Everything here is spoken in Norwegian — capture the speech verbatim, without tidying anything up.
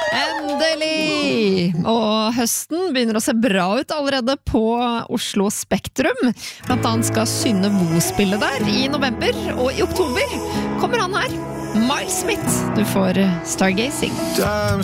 Endelig! Og høsten begynner å se bra ut allerede på Oslo Spektrum. Blant annet skal Synne Mo spille der i november, og i oktober kommer han her, Miles Smith. Du får Stargazing. I'm